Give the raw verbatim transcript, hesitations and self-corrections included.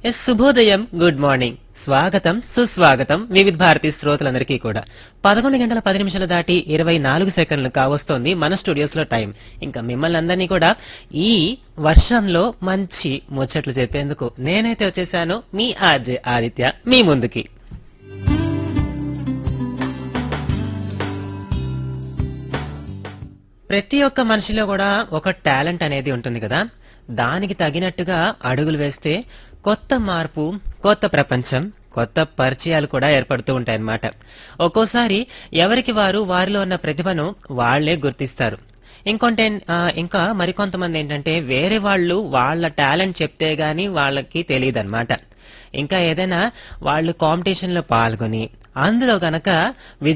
Yes శుభోదయం, good morning, స్వాగతం సుస్వాగతం వివిధ భారతి శ్రోతలందరికీ కూడా. పదకొండు గంటల పది నిమిషాలు దాటి ఇరవై నాలుగు సెకండ్లు కావస్తోంది మన స్టూడియోస్ లో టైం. ఇంకా మిమ్మల్ని అందరినీ కూడా ఈ వర్షంలో మంచి ముచ్చట్లు చెప్పేందుకు నేనైతే వచ్చేసాను, మీ ఆర్జే ఆదిత్య మీ ముందుకి. ప్రతి ఒక్క మనిషిలో కూడా ఒక టాలెంట్ అనేది ఉంటుంది కదా, దానికి తగినట్టుగా అడుగులు వేస్తే కొత్త మార్పు, కొత్త ప్రపంచం, కొత్త పరిచయాలు కూడా ఏర్పడుతూ ఉంటాయన్నమాట. ఒక్కోసారి ఎవరికి వారు వారిలో ఉన్న ప్రతిభను వాళ్లే గుర్తిస్తారు. ఇంకొంటే ఇంకా మరికొంతమంది ఏంటంటే వేరే వాళ్ళు వాళ్ళ టాలెంట్ చెప్తే గాని వాళ్ళకి తెలియదు అనమాట. ఇంకా ఏదైనా వాళ్ళు కాంపిటీషన్ లో పాల్గొని అందులో గనక